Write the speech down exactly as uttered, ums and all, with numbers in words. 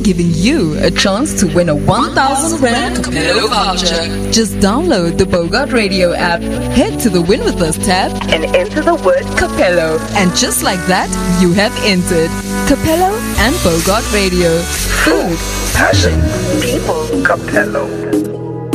giving you a chance to win a one thousand rand Capello voucher. Just download the Bogart Radio app, head to the Win With Us tab, and enter the word Capello. And just like that, you have entered. Capello and Bogart Radio. Food, passion, people, Capello.